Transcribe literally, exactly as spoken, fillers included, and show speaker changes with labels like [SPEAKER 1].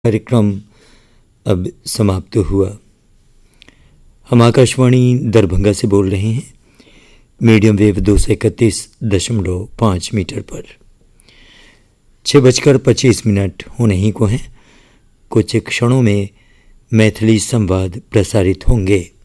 [SPEAKER 1] कार्यक्रम अब समाप्त हुआ। हम आकाशवाणी दरभंगा से बोल रहे हैं, मीडियम वेव दो सौ इकतीस दशमलव पाँच मीटर पर। छः बजकर पच्चीस मिनट होने ही को हैं। कुछ क्षणों में मैथिली संवाद प्रसारित होंगे।